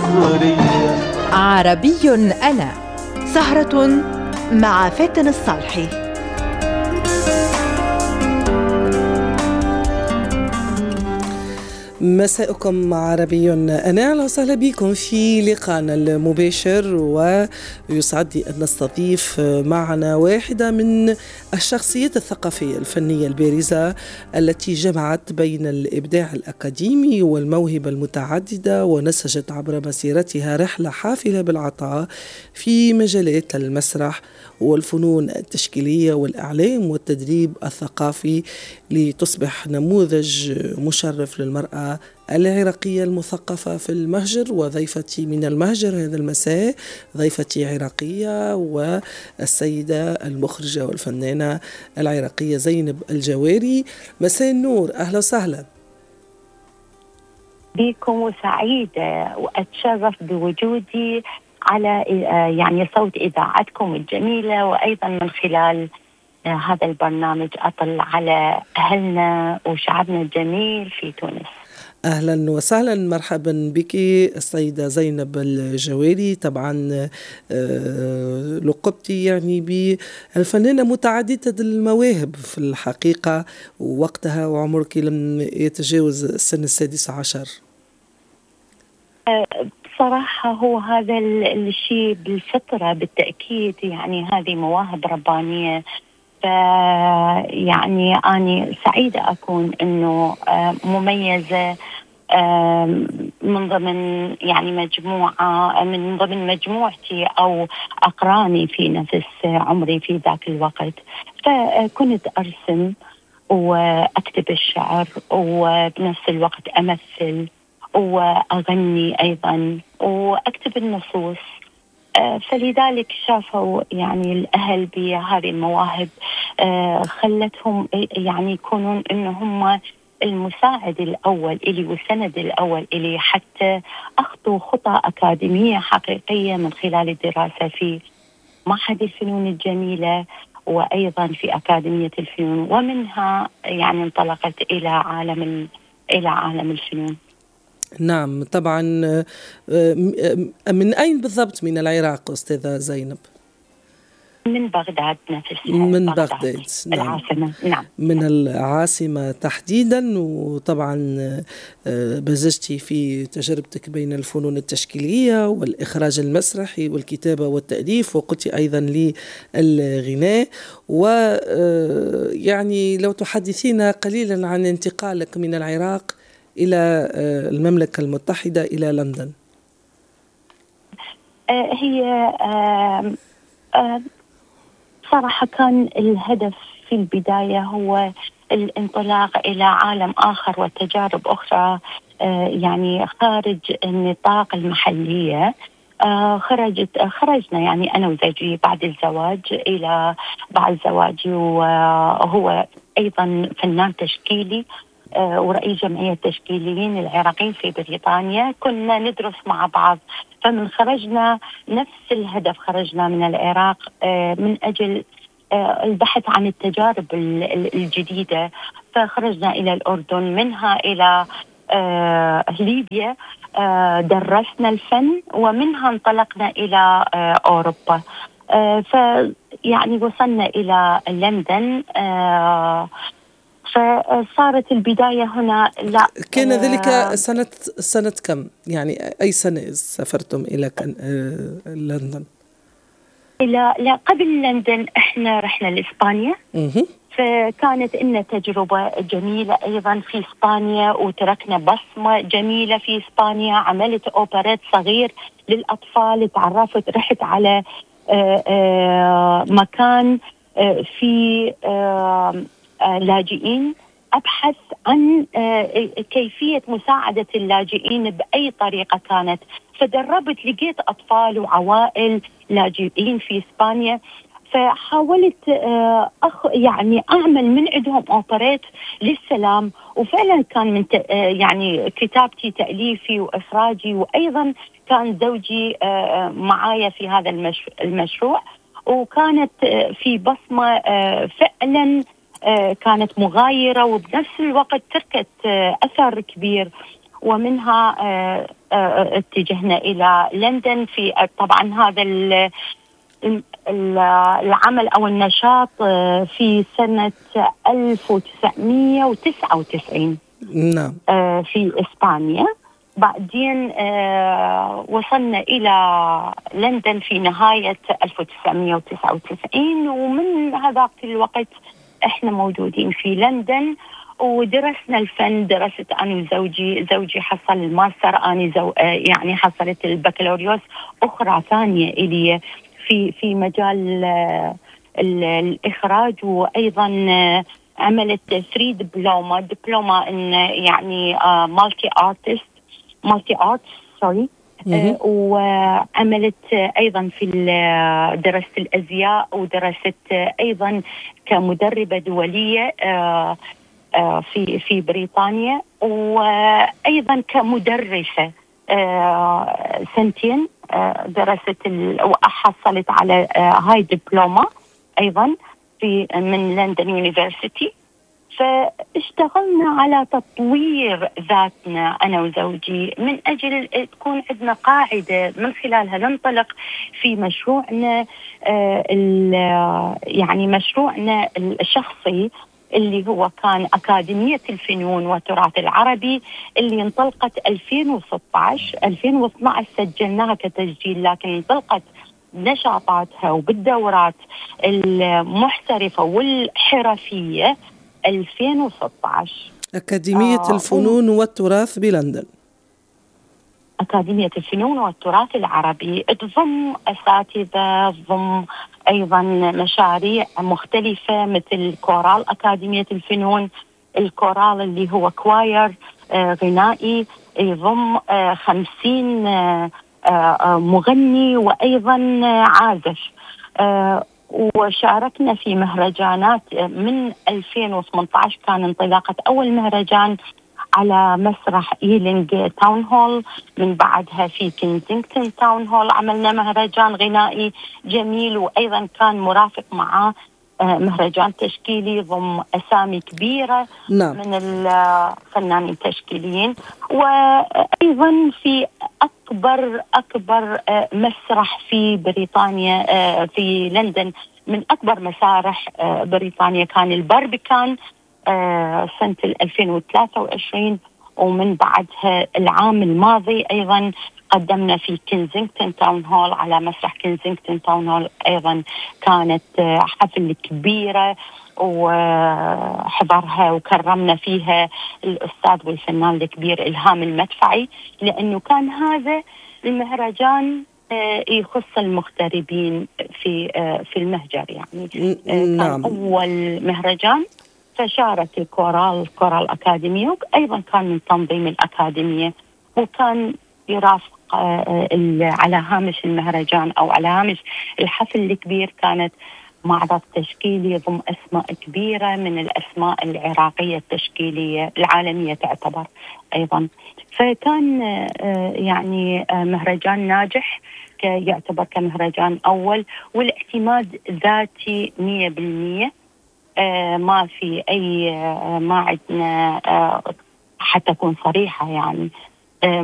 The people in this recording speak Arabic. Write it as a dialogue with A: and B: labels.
A: مغرية.
B: عربي أنا، سهرة مع فاتن الصالحي.
C: مساءكم عربي أنا، أهلا وسهلا بكم في لقاءنا المباشر، ويسعدني أن نستضيف معنا واحدة من الشخصيات الثقافية الفنية البارزة التي جمعت بين الإبداع الأكاديمي والموهبة المتعددة، ونسجت عبر مسيرتها رحلة حافلة بالعطاء في مجالات المسرح والفنون التشكيلية والإعلام والتدريب الثقافي، لتصبح نموذج مشرف للمرأة العراقية المثقفة في المهجر. وضيفتي من المهجر هذا المساء ضيفتي عراقية، والسيدة المخرجة والفنانة العراقية زينب الجواري. مساء النور، أهلا وسهلا
D: بكم، وسعيدة وأتشرف بوجودي على يعني صوت إذاعتكم الجميلة، وأيضا من خلال هذا البرنامج أطل على أهلنا وشعبنا الجميل في تونس.
C: أهلا وسهلا، مرحبا بك السيدة زينب الجواري. طبعا لقبتي يعني بالفنانة متعددة المواهب في الحقيقة، ووقتها وعمرك لم يتجاوز السن 16.
D: بصراحة هو هذا الشيء بالفطرة بالتأكيد، يعني هذه مواهب ربانية. يعني أنا سعيدة أكون إنه مميزة من ضمن يعني مجموعة من ضمن مجموعتي أو أقراني في نفس عمري في ذاك الوقت. فكنت أرسم وأكتب الشعر، وبنفس الوقت أمثل وأغني أيضا وأكتب النصوص. فلذلك شافوا يعني الأهل بهذه المواهب، خلتهم يعني يكونون إنهم المساعد الأول إلي والسند الأول إلي، حتى أخطو خطى أكاديمية حقيقية من خلال الدراسة في معهد الفنون الجميلة، وأيضا في أكاديمية الفنون، ومنها يعني انطلقت إلى عالم الفنون.
C: نعم طبعا. من أين بالضبط من العراق أستاذة زينب؟
D: من بغداد نفسها.
C: من بغداد. نعم.
D: العاصمة. نعم.
C: من العاصمة تحديدا. وطبعا بزجتي في تجربتك بين الفنون التشكيلية والإخراج المسرحي والكتابة والتأليف، وقلت أيضا للغناء. ويعني لو تحدثينا قليلا عن انتقالك من العراق إلى المملكة المتحدة إلى لندن.
D: هي صراحة كان الهدف في البداية هو الانطلاق إلى عالم آخر وتجارب أخرى، يعني خارج النطاق المحلية. خرجنا يعني أنا وزوجي بعد زواجي، وهو أيضا فنان تشكيلي ورئيس جمعية التشكيليين العراقيين في بريطانيا. كنا ندرس مع بعض، فمن خرجنا نفس الهدف، خرجنا من العراق من أجل البحث عن التجارب الجديدة. فخرجنا إلى الأردن، منها إلى ليبيا، درسنا الفن، ومنها انطلقنا إلى أوروبا. فيعني وصلنا إلى لندن. فصارت البداية هنا. لا،
C: كان ذلك سنة كم؟ يعني أي سنة سافرتم إلى لندن؟
D: لا، قبل لندن احنا رحنا لإسبانيا. فكانت لنا تجربة جميلة أيضا في إسبانيا، وتركنا بصمة جميلة في إسبانيا. عملت أوبرات صغير للأطفال، رحت على مكان في لاجئين، أبحث عن كيفية مساعدة اللاجئين بأي طريقة كانت. فدربت، لقيت أطفال وعوائل لاجئين في إسبانيا، فحاولت يعني أعمل من عندهم أوبريت للسلام. وفعلا كان من يعني كتابتي تأليفي وإخراجي، وأيضا كان زوجي معايا في هذا المشروع. وكانت في بصمة فعلا كانت مغايرة، وبنفس الوقت تركت أثر كبير. ومنها اتجهنا إلى لندن. في طبعا هذا العمل أو النشاط في سنة 1999
C: نعم.
D: في إسبانيا. بعدين وصلنا إلى لندن في نهاية 1999، ومن هذاك الوقت إحنا موجودين في لندن ودرسنا الفن. درست أنا وزوجي حصل الماستر، أنا يعني حصلت البكالوريوس. أخرى ثانية إلي في مجال الإخراج، وأيضا عملت 3 دبلومة إن يعني مالتي آرت وعملت أيضا درست الأزياء، ودرست أيضا كمدربة دولية في بريطانيا، وأيضا كمدرسة 2 درست وحصلت على هاي دبلومة أيضا من لندن يونيفرسيتي. فاشتغلنا على تطوير ذاتنا أنا وزوجي من أجل تكون عندنا قاعدة من خلالها ننطلق في مشروعنا، يعني مشروعنا الشخصي اللي هو كان أكاديمية الفنون والتراث العربي، اللي انطلقت 2012 سجلناها كتسجيل، لكن انطلقت نشاطاتها وبالدورات المحترفة والحرفية 2016.
C: أكاديمية الفنون والتراث بلندن.
D: أكاديمية الفنون والتراث العربي تضم أساتذة، تضم أيضا مشاريع مختلفة مثل كورال أكاديمية الفنون، الكورال اللي هو كواير غنائي يضم 50 مغني وأيضا عازف. وشاركنا في مهرجانات من 2018. كان انطلاقة أول مهرجان على مسرح إيلينغ تاون هول، من بعدها في كنزينغتون تاون هول عملنا مهرجان غنائي جميل، وأيضا كان مرافق معه مهرجان تشكيلي ضم أسامي كبيرة
C: نعم.
D: من الفنانين التشكيليين. وأيضا في أكبر مسرح في بريطانيا في لندن، من أكبر مسارح بريطانيا كان الباربيكان سنة 2023. ومن بعدها العام الماضي أيضا قدمنا في كنزينغتون تاون هول، على مسرح كنزينغتون تاون هول أيضا كانت حفل كبيرة وحضرها وكرمنا فيها الأستاذ والفنان الكبير إلهام المدفعي، لأنه كان هذا المهرجان يخص المغتربين في المهجر، يعني كان أول مهرجان. فشارك الكورال أكاديمية، وأيضا كان من تنظيم الأكاديمية، وكان يرافق على هامش المهرجان أو على هامش الحفل الكبير كانت معرض تشكيلي ضم أسماء كبيرة من الأسماء العراقية التشكيلية العالمية تعتبر أيضا. فكان يعني مهرجان ناجح، يعتبر كمهرجان أول، والاعتماد ذاتي 100%. ما في أي ما عندنا حتى أكون صريحة، يعني